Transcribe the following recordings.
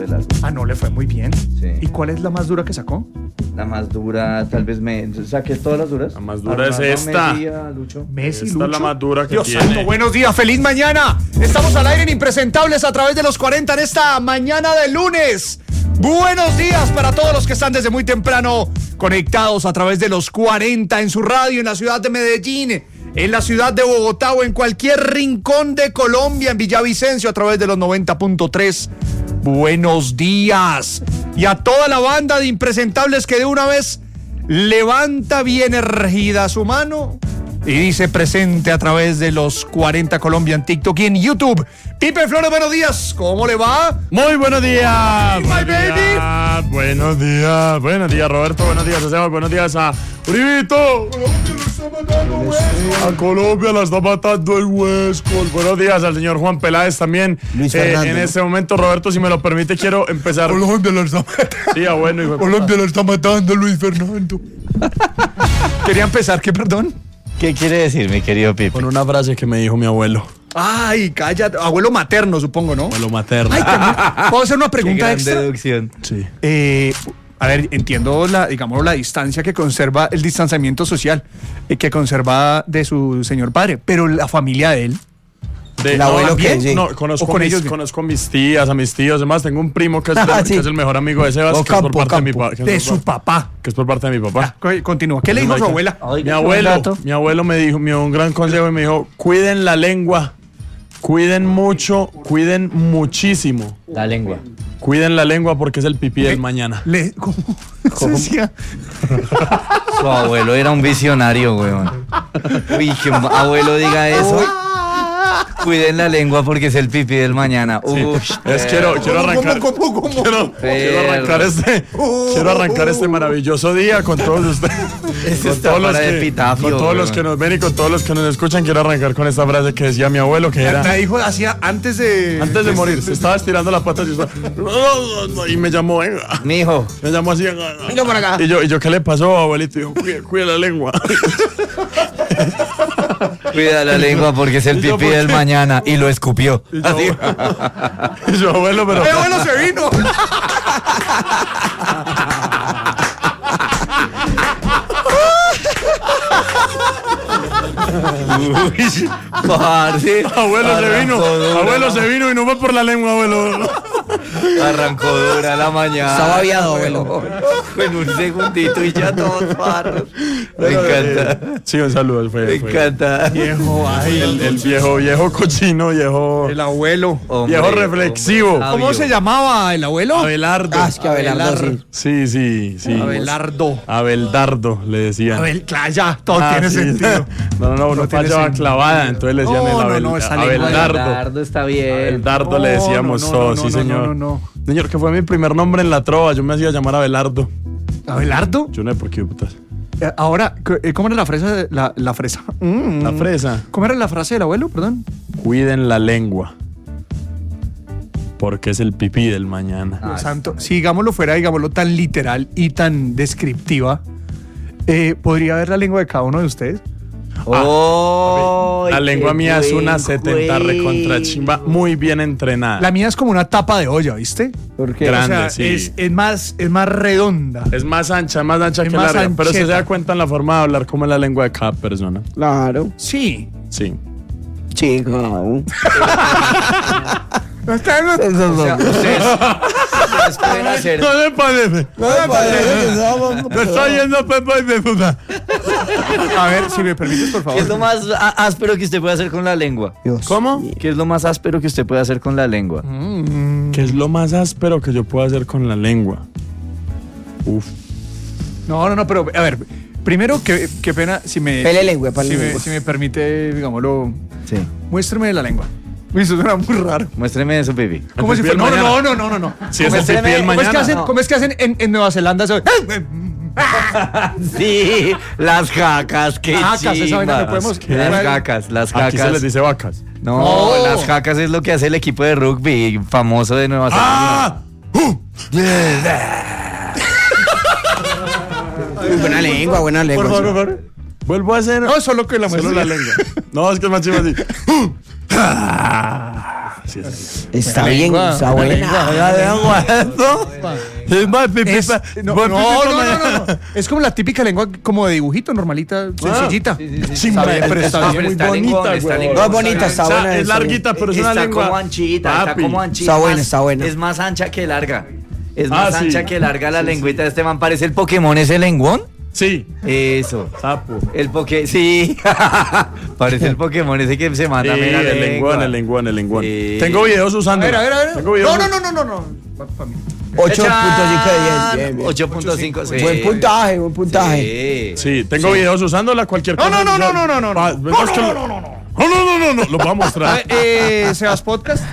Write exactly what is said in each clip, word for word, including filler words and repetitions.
Ah, no, le fue muy bien. Sí. ¿Y cuál es la más dura que sacó? La más dura, tal vez me... ¿Saqué todas las duras? La más dura es esta. Messi, a Lucho. Messi, Esta Lucho. es la más dura que Dios tiene. santo, buenos días, feliz mañana. Estamos al aire en Impresentables a través de los cuarenta en esta mañana de lunes. Buenos días para todos los que están desde muy temprano conectados a través de los cuarenta en su radio en la ciudad de Medellín, en la ciudad de Bogotá o en cualquier rincón de Colombia, en Villavicencio a través de los noventa punto tres. Buenos días. Y a toda la banda de Impresentables que de una vez levanta bien erguida su mano y dice presente a través de los cuarenta Colombia en TikTok y en YouTube. Pipe Flores, buenos días. ¿Cómo le va? Muy buenos días. My Buenos baby. días. Buenos días. Buenos días, Roberto. Buenos días, José. Buenos días a Uribito. A Colombia la está matando el Huesco. Buenos días al señor Juan Peláez también. Luis Eh, Fernando. en este momento, Roberto, si me lo permite, quiero empezar. Colombia la está matando. Sí, ah, bueno, hijo de Colombia la está matando, Luis Fernando. Quería empezar, ¿qué, perdón? ¿Qué quiere decir, mi querido Pipe? Con una frase que me dijo mi abuelo. Ay, cállate. Abuelo materno, supongo, ¿no? Abuelo materno. Ay, qué- ¿puedo hacer una Qué pregunta gran extra? deducción. Sí. Eh, a ver, entiendo la, digamos, la distancia que conserva, el distanciamiento social eh, que conserva de su señor padre, pero la familia de él. De, El abuelo ¿bien? que sí. No, conozco, O con mis, ellos, bien. conozco a mis tías, a mis tíos. Además, tengo un primo que es, Ah, el, sí. que es el mejor amigo de Sebas, O que es por campo, parte de mi campo. papá. Que, De es su por- papá. que es por parte de mi papá. Ya, continúa. ¿Qué le dijo su abuela? Mi abuelo, mi abuelo me dijo, me dio un gran consejo y me dijo, cuiden la lengua, cuiden mucho, cuiden muchísimo. La lengua. Cuiden la lengua porque es el pipí del mañana. Le, ¿Cómo? Se decía. Su abuelo era un visionario, weón. Uy, que un abuelo diga eso. Cuiden la lengua porque es el pipí del mañana. Uy, Es quiero, quiero arrancar. ¿Cómo, cómo, cómo? Quiero, quiero arrancar este, quiero arrancar este maravilloso día con todos ustedes. Con está todos los para que, epitafio, con todos los weón. que nos ven y con todos los que nos escuchan, quiero arrancar con esta frase que decía mi abuelo, que Me era dijo, hacía antes de... antes de morir, se estaba estirando la pata y, yo estaba- y me llamó, venga. mi hijo. Me llamó así. Venga por acá. Y yo, y yo, ¿qué le pasó, abuelito? Y dijo, cuida, cuida la lengua. Cuida la lengua porque es el ¿Y yo pipí por del qué? mañana. Y lo escupió. Y yo, Así. y yo, abuelo, pero. ¡Eh, abuelo, se vino! Uy, parce. Abuelo se vino. Arrancó dura, Abuelo ¿no? se vino y no fue por la lengua, abuelo. Arrancó dura la mañana. Estaba aviado, abuelo. En un segundito y ya todos parros. Me encanta. Sí, un saludo. Fue, Me fue encanta. Viejo, ay, El, el viejo, viejo cochino, viejo. el abuelo. Hombre, Viejo reflexivo. hombre ¿Cómo sabio. se llamaba el abuelo? Abelardo. Ah, es que Abelardo sí. Sí, sí, sí. Abelardo. Abeldardo, le decían. Abel, claro, ya, todo Ah, tiene sí. sentido. No, no, no, uno No tiene fallaba sentido. clavada, entonces le decían No, el no, Abel, no, esa lengua de Abeldardo. Abelardo está bien. Abeldardo le No, decíamos no, no, todos, no, sí, no, señor. no, no, no. Señor, que fue mi primer nombre en la trova, yo me hacía llamar Abelardo. ¿Abelardo? Yo no sé por qué, putas. Eh, ahora, c- ¿cómo era la fresa? de- La, la fresa. Mm. La fresa. ¿Cómo era la frase del abuelo? Perdón. Cuiden la lengua. Porque es el pipí del mañana. Ah, Dios santo. Si digámoslo fuera, digámoslo tan literal y tan descriptiva, eh, ¿podría ver la lengua de cada uno de ustedes? Oh, La lengua qué mía es una buen setenta juez. recontra chimba, muy bien entrenada. La mía es como una tapa de olla, ¿viste? ¿Por qué? Grande, o sea, sí. es, es más, es más redonda. Es más ancha, más ancha Es que más larga. Pero se ancheta. da cuenta en la forma de hablar como es la lengua de cada persona. Claro. Sí. Sí. Chico. O sea, Ustedes, ustedes pueden hacer. No me parece. No me parece. Me está yendo Pepa y me puta. a ver, si me permites, por ¿Qué es lo favor. más á- áspero que usted puede hacer con la lengua? Dios. ¿Cómo? ¿Qué es lo más áspero que usted puede hacer con la lengua? ¿Qué es lo más áspero que yo puedo hacer con la lengua? Uf. No, no, no, pero a ver, primero, qué, qué pena, si me, Pele lengua, pele si me, lengua. si me permite, digámoslo, Sí. muéstrame la lengua. Uy, eso suena muy raro. Muéstreme su pipí. Como si pipí fuera. del No, no, mañana. no, no, no, no, no. Si es el Muéstrame, pipí del ¿cómo ¿Cómo es que mañana. hacen, no. cómo es que hacen en, en Nueva Zelanda eso? Sí, las jacas, qué Jacas, esa vaina que chimbas. podemos- Las ¿Qué? jacas, las Aquí se les jacas. dice vacas. No, No. las jacas es lo que hace el equipo de rugby famoso de Nueva Zelanda. ¡Ah! ¡Uh! Buena lengua, buena lengua. Por favor, sí. por favor. Vuelvo a hacer. No, solo que la Solo muestra. la lengua. No, es que es más chido así. sí, es Está La bien, lengua, está la buena. lengua. la lengua, esto. Es más pipi, Es, pa- no, buen no, pipi no, pa' no, mañana. no, no. Es como la típica lengua como de dibujito, normalita, sencillita. sí, sí, sí. Sí, Está ma- bien, pero es- está es bien. muy Está bonita, lengua, está güey. lengua. No, es bonita, está O sea, buena. es está bien. larguita, pero es una Está lengua. como anchita, está Papi. como anchita. Está buena, más- está buena. Es más ancha que larga. Es Ah, más sí. ancha que larga la lengüita de este man. Parece el Pokémon ese lenguón. Sí, Eso. sapo. El Poké. Sí. Parece el Pokémon ese que se manda Sí, mera el lengua. lenguón, el lenguón, el lenguón. Sí. Tengo videos A usando. ver, a ver, a ver. Tengo videos No, no, no, no, no, no. Va pa' mí. ocho punto cinco de diez. Bien, bien. ocho punto cinco. sí. Buen puntaje, buen puntaje. Sí. Sí, tengo videos usándola, cualquier No, cosa. no, no, no, no, no, no. Pa- No, vemos no, que no, lo- no, no, no. No, no, no, no, no, lo voy a A mostrar. ver, eh, Sebas Podcast.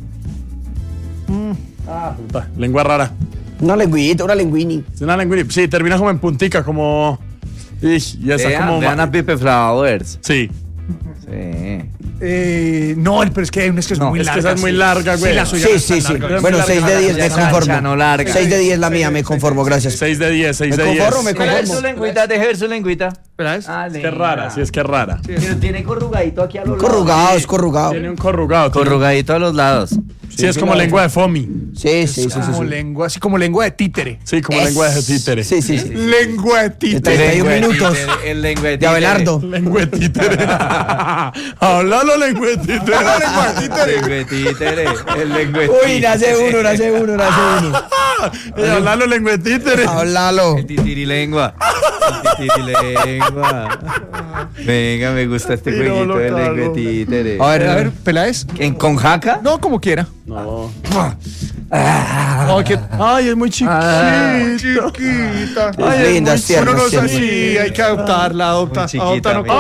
Ah, puta, lengua rara. Una lengüita, una lengüini. Es una lengua. Sí, termina como en puntica, como. Ish, y esa Vean, como. vean a Pipe Flowers. Sí. Sí. Eh, no, pero es que hay una que es No, muy es que larga. esa es muy sí. larga, güey. Sí, la suya Sí, no es sí, tan sí. larga. Bueno, larga, seis de diez, ya me es ancha, conformo. no larga. seis de diez la mía, me conformo, gracias. seis de diez, seis Me de diez. conformo, me Deje ver conformo. su lengüita, deje ver su lengüita. ¿Verdad? Es? Ah, Es que es rara, sí, es que es rara. Pero tiene corrugadito aquí a los lados. Corrugado, es corrugado. Tiene un corrugado. tiene- Corrugadito a los lados. Sí, es como lengua de foamy. Sí, sí, sí, sí. Como sí. lengua, así como lengua de títere. Sí, como lengua de títere. Sí, sí, sí. Lengua de títere. treinta y un minutos. El lengüetito. De Abelardo. Lengua de títere. Hablalo, lengua de títere. Lengua de títere. Lengüetítere. El lengüetito. Uy, nace uno, nace uno, nace uno. Eh, Hablalo, lengua de títere. Háblalo. El titirilengua. El titirilengua. Venga, me gusta este Tiro, jueguito lo del cago. lengüetítere. A ver, a ver, Peláez. ¿En, ¿Con jaca? No, como quiera. No. Oh, qué Ay, es muy chiquita. chiquita. Ay, es Lindas, muy Uno no tiernas, es tiernas. así, hay que adoptarla, adopta, Muy chiquita, adopta, no mira.